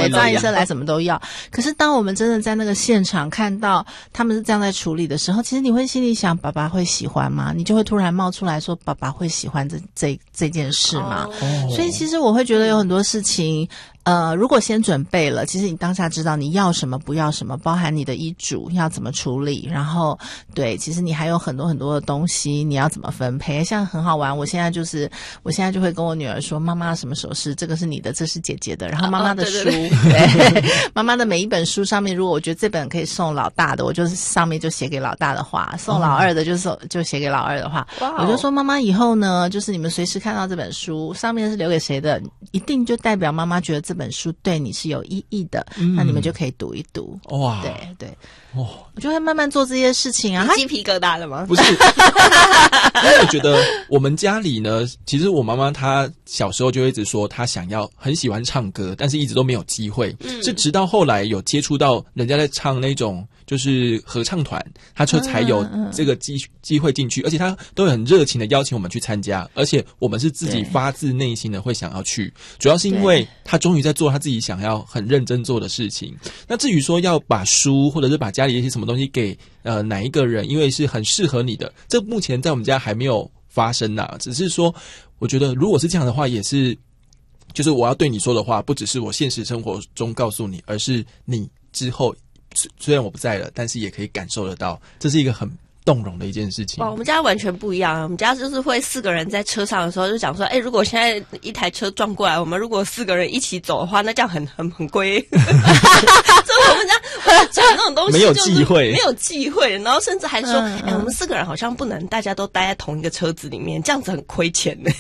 对，照颜色来什么都要。可是当我们真的在那个现场看到他们是这样在处理的时候，其实你会心里想，爸爸会喜欢吗？你就会突然冒出来说，爸爸会喜欢这件事吗？所以其实我会觉得有很多事情如果先准备了，其实你当下知道你要什么不要什么，包含你的医嘱要怎么处理，然后对，其实你还有很多很多的东西你要怎么分配。像很好玩，我现在就会跟我女儿说，妈妈什么首饰，这个是你的，这是姐姐的，然后妈妈的书，对妈妈的每一本书上面，如果我觉得这本可以送老大的，我就是上面就写给老大的话，送老二的就写给老二的话，我就说妈妈以后呢，就是你们随时看到这本书上面是留给谁的，一定就代表妈妈觉得这本书对你是有意义的，那你们就可以读一读。哇，对对，我就会慢慢做这些事情啊。 鸡皮疙瘩了吗？ 不是，因为我觉得我们家里呢，其实我妈妈她小时候就一直说她很喜欢唱歌，但是一直都没有机会，是直到后来有接触到人家在唱那种就是合唱团，她就才有这个机会进去，而且她都很热情的邀请我们去参加，而且我们是自己发自内心的会想要去，主要是因为她终于在做她自己想要很认真做的事情。那至于说要把书或者是把家里一些什么东西给哪一个人，因为是很适合你的，这目前在我们家还没有发生啊，只是说我觉得如果是这样的话，也是就是我要对你说的话，不只是我现实生活中告诉你，而是你之后虽然我不在了，但是也可以感受得到，这是一个很动容的一件事情。 哇，我们家完全不一样，我们家就是会4个人在车上的时候就讲说，如果现在一台车撞过来，我们如果4个人一起走的话，那这样很贵。所以我们家讲那种东西没有忌讳， 没有忌讳，然后甚至还说，我们4个人好像不能大家都待在同一个车子里面，这样子很亏钱的。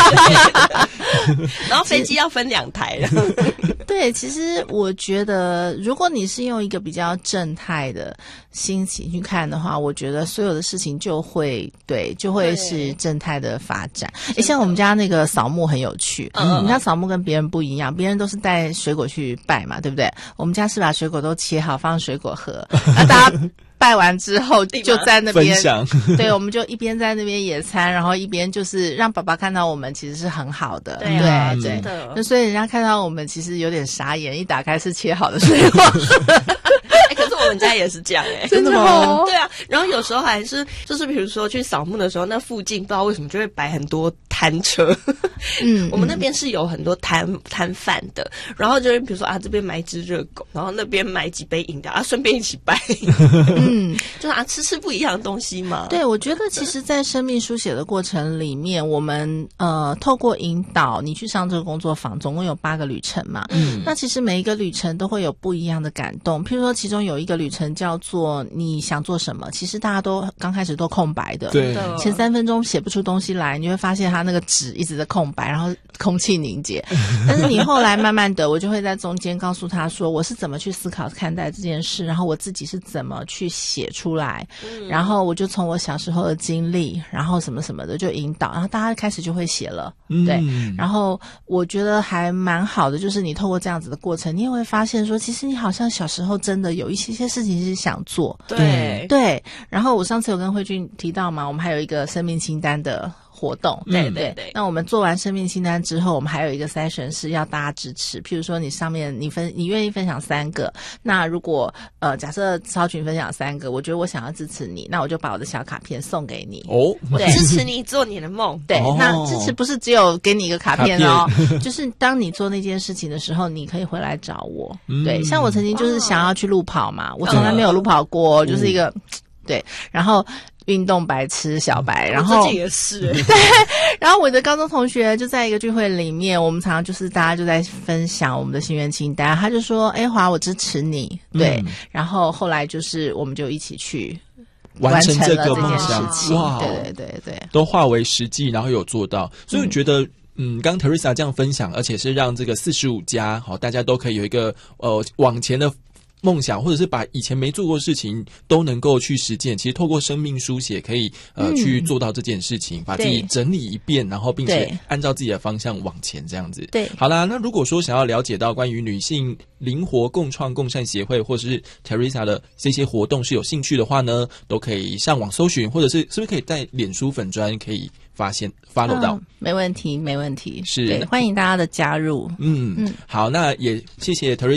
然后飞机要分2台。 对，其实我觉得如果你是用一个比较正态的心情去看的话，我觉得所有的事情就会是正态的发展。像我们家那个扫墓很有趣，我们家扫墓跟别人不一样，别人都是带水果去拜嘛，对不对？我们家是把水果都切好放水果盒，那大家拜完之后就在那边分享， 对，我们就一边在那边野餐，然后一边就是让爸爸看到我们其实是很好的， 对啊， 对真的。 那所以人家看到我们其实有点傻眼，一打开是切好的水果。 可是我们家也是这样真的吗？ 对啊，然后有时候还是就是比如说去扫墓的时候，那附近不知道为什么就会摆很多摊车。我们那边是有很多摊贩的，然后就是比如说这边买一只热狗，然后那边买几杯饮料顺便一起拜。就是吃不一样的东西嘛。 对，我觉得其实在生命书写的过程里面，我们透过引导你去上这个工作坊，总共有8个旅程嘛。那其实每一个旅程都会有不一样的感动。譬如说其中有一个旅程叫做你想做什么，其实大家都刚开始都空白的， 对， 前3分钟写不出东西来，你会发现他那个纸一直在空白，然后空气凝结。但是你后来慢慢的，我就会在中间告诉他说，我是怎么去思考看待这件事，然后我自己是怎么去写出来，然后我就从我小时候的经历，然后什么什么的就引导，然后大家开始就会写了，对。然后我觉得还蛮好的，就是你透过这样子的过程，你也会发现说，其实你好像小时候真的有一些事情是想做，对。然后我上次有跟慧君提到嘛，我们还有一个生命清单的活动，对。那我们做完生命清单之后，我们还有一个session是要大家支持。譬如说你上面你愿意分享3个，那如果假设超群分享3个，我觉得我想要支持你，那我就把我的小卡片送给你。 对，支持你做你的梦。 对，那支持不是只有给你一个卡片哦，就是当你做那件事情的时候，你可以回来找我。对，像我曾经就是想要去路跑嘛，我从来没有路跑过，就是一个对，然后运动白痴小白，然后自己也是对，然后我的高中同学就在一个聚会里面，我们常常就是大家就在分享我们的心愿清单，他就说华我支持你，对，然后后来就是我们就一起去完成这个梦想， 哇， 对， 都化为实际，然后有做到，所以我觉得刚 Teresa 这样分享，而且是让这个45家大家都可以有一个往前的梦想，或者是把以前没做过的事情都能够去实践。其实透过生命书写可以去做到这件事情，把自己整理一遍，然后并且按照自己的方向往前这样子。 对， 好啦，那如果说想要了解到关于女性灵活共创共善协会或者是 Teresa 的这些活动是有兴趣的话呢，都可以上网搜寻，或者是不是可以在脸书粉专可以发现 follow 到。 没问题， 是， 欢迎大家的加入。 好，那也谢谢 Teresa